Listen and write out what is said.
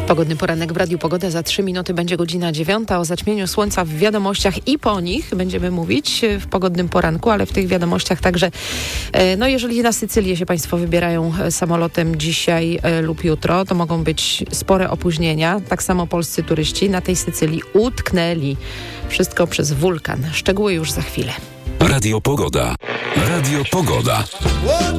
Pogodny poranek w Radiu Pogoda. Za 3 minuty będzie godzina 9. O zaćmieniu słońca w wiadomościach i po nich będziemy mówić w pogodnym poranku, ale w tych wiadomościach także, jeżeli na Sycylię się Państwo wybierają samolotem dzisiaj lub jutro, to mogą być spore opóźnienia. Tak samo polscy turyści na tej Sycylii utknęli. Wszystko przez wulkan. Szczegóły już za chwilę. Radio Pogoda. Radio Pogoda.